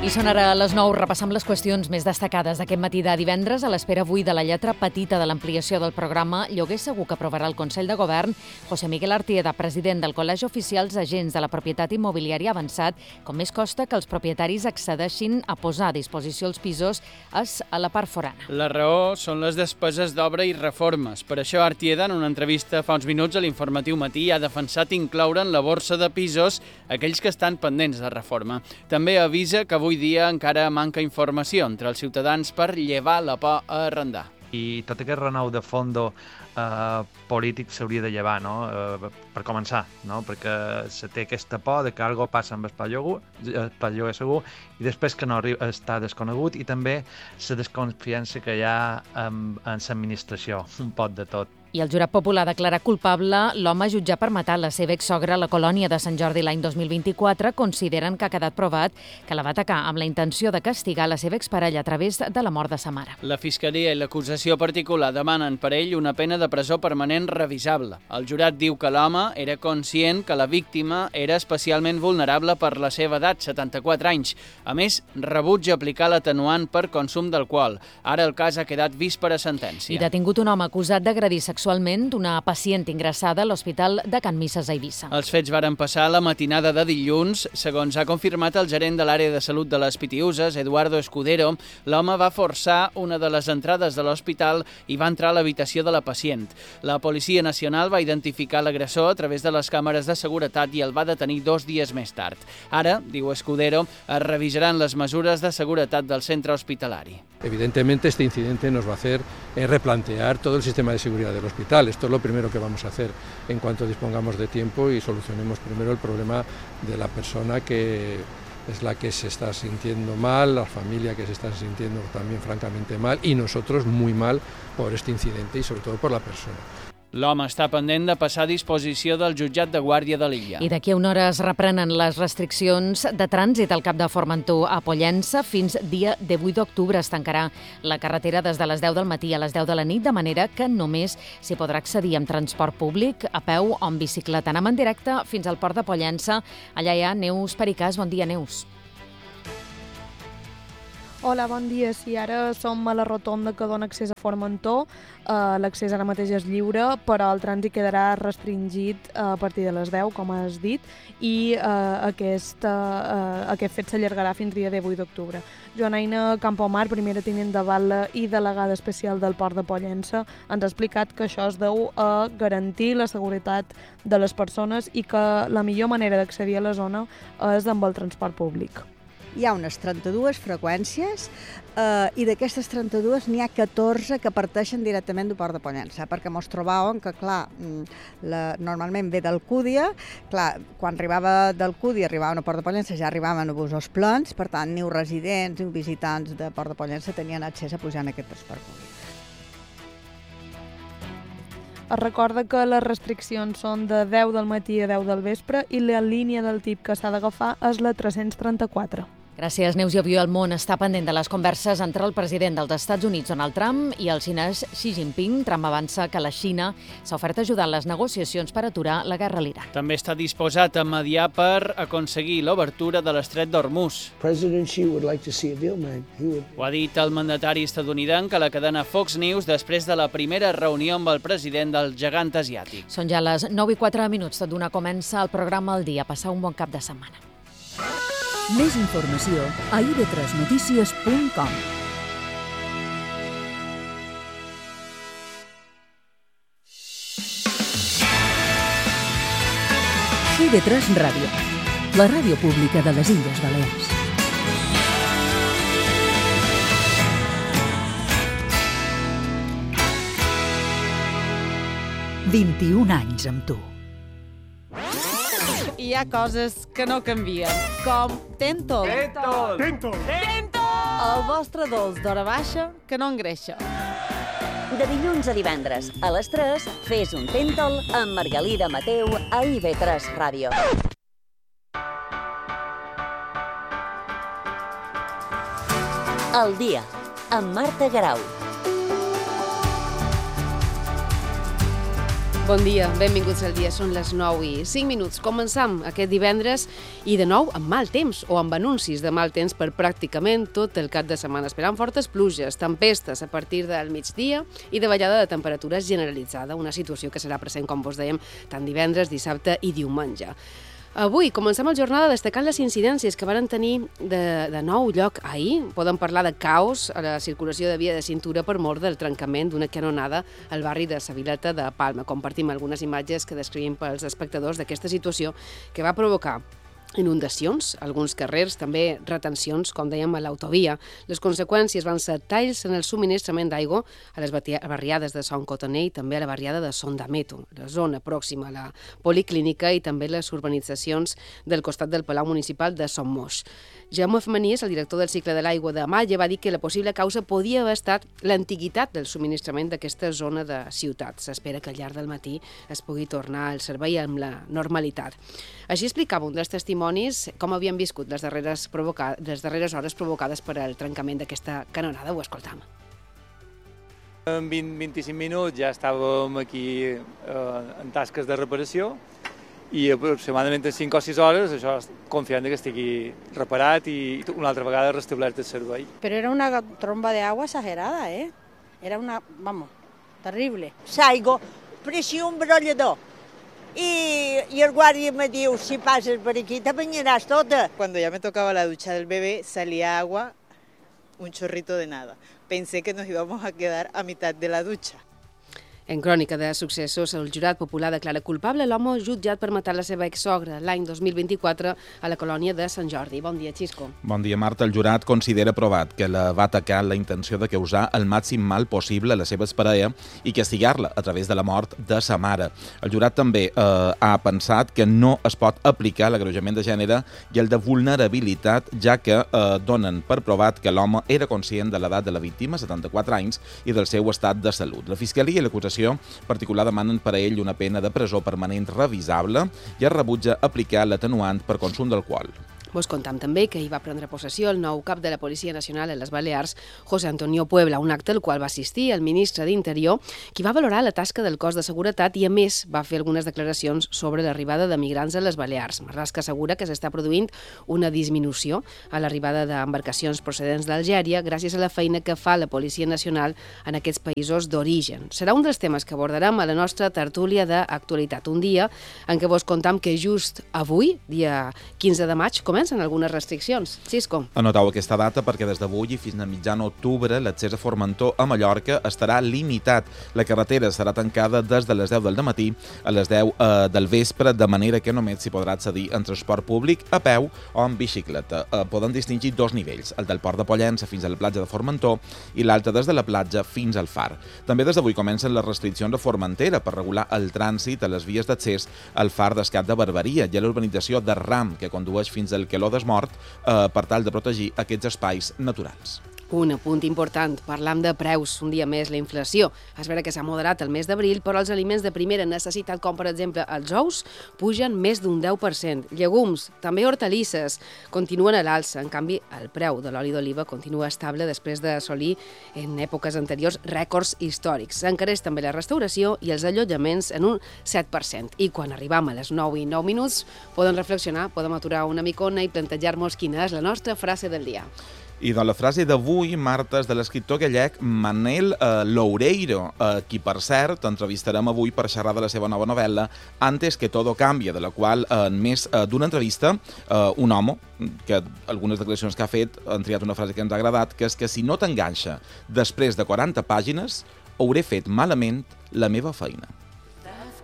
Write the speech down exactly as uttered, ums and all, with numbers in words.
I són ara a les nou, repassam les qüestions més destacades d'aquest matí de divendres a l'espera avui de la lletra petita de l'ampliació del programa Lloguer Segur que aprovarà el Consell de Govern. José Miguel Artieda, president del Col·legi Oficials Agents de la Propietat Immobiliària, ha avançat com més costa que els propietaris accedeixin a posar a disposició els pisos és a la part forana. La raó són les despeses d'obra i reformes. Per això Artieda, en una entrevista fa uns minuts a l'Informatiu Matí, ha defensat incloure en la borsa de pisos aquells que estan pendents de reforma. També avisa que avui dia encara manca informació entre els ciutadans per llevar la por a arrendar. I tot aquest renou de fondo eh, polític s'hauria de llevar, no? Eh, per començar, no? Perquè se té aquesta por de que alguna passa amb el pla lloguer segur i després que no arriba, està desconegut, i també la desconfiança que hi ha en, en l'administració, un pot de tot. I el jurat popular declara culpable l'home jutjat per matar la seva exsogra a la colònia de Sant Jordi l'any dos mil vint-i-quatre. Consideren que ha quedat provat que la va atacar amb la intenció de castigar la seva exparella a través de la mort de sa mare. La Fiscalia i l'acusació particular demanen per ell una pena de presó permanent revisable. El jurat diu que l'home era conscient que la víctima era especialment vulnerable per la seva edat, setanta-quatre anys. A més, rebutja aplicar l'atenuant per consum d'alcohol. Ara el cas ha quedat vist per a sentència. I detingut un home acusat d'agredir sexualment una pacient ingressada a l'Hospital de Can Misses a Eivissa. Els fets varen passar la matinada de dilluns. Segons ha confirmat el gerent de l'àrea de salut de les Pitiüses, Eduardo Escudero, l'home va forçar una de les entrades de l'hospital i va entrar a l'habitació de la pacient. La Policia Nacional va identificar l'agressor a través de les càmeres de seguretat i el va detenir dos dies més tard. Ara, diu Escudero, es revisaran les mesures de seguretat del centre hospitalari. Evidentemente este incidente nos va a hacer eh, replantear todo el sistema de seguridad del hospital. Esto es lo primero que vamos a hacer en cuanto dispongamos de tiempo y solucionemos primero el problema de la persona que es la que se está sintiendo mal, la familia que se está sintiendo también francamente mal y nosotros muy mal por este incidente y sobre todo por la persona. L'home està pendent de passar a disposició del jutjat de Guàrdia de l'Illa. I d'aquí a una hora es reprenen les restriccions de trànsit al cap de Formentor a Pollença. Fins dia divuit d'octubre es tancarà la carretera des de les deu del matí a les deu de la nit, de manera que només s'hi podrà accedir amb transport públic, a peu o en bicicleta. Anem en directe fins al port de Pollença. Allà hi ha Neus Pericàs. Bon dia, Neus. Hola, bon dia. Sí, ara som a la rotonda que dona accés a Formentor. Uh, L'accés ara mateix és lliure, però el trànsit quedarà restringit a partir de les deu, com has dit, i uh, aquest, uh, aquest fet s'allargarà fins dia divuit d'octubre. Joanaina Campomar, primera tinent de batlle i delegada especial del Port de Pollença, ens ha explicat que això es deu a garantir la seguretat de les persones i que la millor manera d'accedir a la zona és amb el transport públic. Hi ha unes trenta-dues freqüències eh, i d'aquestes trenta-dues n'hi ha catorze que parteixen directament del Port de Pollença, perquè mos trobàvem que, clar, la, normalment ve d'Alcúdia, clar, quan arribava d'Alcúdia, arribaven al Port de Pollença, ja arribaven a busos plens, per tant, ni residents ni visitants de Port de Pollença tenien accés a pujar en aquest transport públic. Es recorda que les restriccions són de deu del matí a deu del vespre i la línia del tip que s'ha d'agafar és la tres-cents trenta-quatre. Gràcies, Neus. I avui el món està pendent de les converses entre el president dels Estats Units, Donald Trump, i el xinès Xi Jinping. Trump avança que la Xina s'ha ofert a ajudar en les negociacions per aturar la guerra a l'Iran. També està disposat a mediar per aconseguir l'obertura de l'estret d'Hormuz. Ho ha dit el mandatari estatunidenc a la cadena Fox News després de la primera reunió amb el president del gegant asiàtic. Són ja les nou i quatre minuts, tot d'una comença el programa al dia. Passar un bon cap de setmana. Més informació a i ve tres notícies punt com. i ve tres Ràdio, la ràdio pública de les Illes Balears. vint-i-un anys amb tu. Hi ha coses que no canvien, com Tentol. Tentol! Tentol! Tentol! El vostre dolç d'hora baixa que no engreixa. De dilluns a divendres, a les tres, fes un Tentol amb Margalida Mateu a i ve tres Ràdio. El dia, amb Marta Garau. Bon dia, benvinguts al dia. Són les nou i cinc minuts. Començam aquest divendres i de nou amb mal temps o amb anuncis de mal temps per pràcticament tot el cap de setmana. Esperant fortes pluges, tempestes a partir del migdia i de ballada de temperatures generalitzada, una situació que serà present, com vos dèiem, tant divendres, dissabte i diumenge. Avui comencem la jornada destacant les incidències que van tenir de, de nou lloc ahir. Podem parlar de caos a la circulació de via de cintura per mort del trencament d'una canonada al barri de Savileta de Palma. Compartim algunes imatges que descrivim pels espectadors d'aquesta situació que va provocar inundacions, alguns carrers, també retencions, com dèiem, a l'autovia. Les conseqüències van ser talls en el subministrament d'aigua a les barriades de Son Cotoner i també a la barriada de Son d'Ameto, la zona pròxima a la policlínica i també les urbanitzacions del costat del Palau Municipal de Son Moix. Jaume Femenies, el director del cicle de l'aigua de Malla, va dir que la possible causa podia haver estat l'antiguitat del subministrament d'aquesta zona de ciutat. S'espera que al llarg del matí es pugui tornar al servei amb la normalitat. Així explicava un dels testimonis com havien viscut les darreres, provoca... les darreres hores provocades per al trencament d'aquesta canonada. Ho escoltam. En vint a vint-i-cinc minuts ja estàvem aquí eh, en tasques de reparació i aproximadament en cinc o sis hores això confiant que estigui reparat i una altra vegada restablert el servei. Pero era una tromba de agua exagerada, ¿eh? Era una, vamos, terrible. Saigo, pressió un brollador. Y, y el guardia me dijo, si pasas por aquí te bañarás toda. Cuando ya me tocaba la ducha del bebé salía agua, un chorrito de nada. Pensé que nos íbamos a quedar a mitad de la ducha. En crònica de successos, el jurat popular declara culpable l'home jutjat per matar la seva exsogra l'any dos mil vint-i-quatre a la colònia de Sant Jordi. Bon dia, Xisco. Bon dia, Marta. El jurat considera provat que la va atacar amb la intenció de causar el màxim mal possible a la seva parella i castigar-la a través de la mort de sa mare. El jurat també eh, ha pensat que no es pot aplicar l'agreujament de gènere i el de vulnerabilitat, ja que eh, donen per provat que l'home era conscient de l'edat de la víctima, setanta-quatre anys, i del seu estat de salut. La Fiscalia i l'acusació particular demanen per a ell una pena de presó permanent revisable i es rebutja aplicar l'atenuant per consum d'alcohol. Vos contam també que hi va prendre possessió el nou cap de la Policia Nacional a les Balears, José Antonio Puebla, un acte al qual va assistir el ministre d'Interior, qui va valorar la tasca del cos de seguretat i, a més, va fer algunes declaracions sobre l'arribada de migrants a les Balears. Marlaska assegura que s'està produint una disminució a l'arribada d'embarcacions procedents d'Algèria gràcies a la feina que fa la Policia Nacional en aquests països d'origen. Serà un dels temes que abordarem a la nostra tertúlia d'actualitat, un dia en què vos contam que just avui, dia quinze de maig, comença en algunes restriccions. Xisco. Anotau aquesta data perquè des d'avui i fins a mitjan octubre l'accés a Formentor a Mallorca estarà limitat. La carretera serà tancada des de les deu del matí a les deu eh, del vespre, de manera que només s'hi podrà accedir en transport públic, a peu o en bicicleta. Eh, poden distingir dos nivells, el del port de Pollença fins a la platja de Formentor i l'altre des de la platja fins al far. També des d'avui comencen les restriccions a Formentera per regular el trànsit a les vies d'accés al far d'Escat de Barberia i a l'urbanització de Ram, que condueix fins al Queló d'Esmort eh, per tal de protegir aquests espais naturals. Un apunt important, parlam de preus. Un dia més la inflació. Es vera que s'ha moderat el mes d'abril, però els aliments de primera necessitat, com per exemple els ous, pugen més d'un deu per cent. Llegums, també hortalisses, continuen a l'alça. En canvi, el preu de l'oli d'oliva continua estable després d'assolir en èpoques anteriors rècords històrics. S'encareix també la restauració i els allotjaments en un set per cent. I quan arribam a les nou i nou minuts, poden reflexionar, podem aturar una micona i plantejar-nos quina és la nostra frase del dia. I de la frase d'avui, Marta, és de l'escriptor gallec Manel eh, Loureiro, eh, qui, per cert, entrevistarem avui per xerrar de la seva nova novel·la Antes que todo cambia, de la qual, eh, en més eh, d'una entrevista, eh, un home, que algunes declaracions que ha fet, han triat una frase que ens ha agradat, que és que si no t'enganxa després de quaranta pàgines, hauré fet malament la meva feina.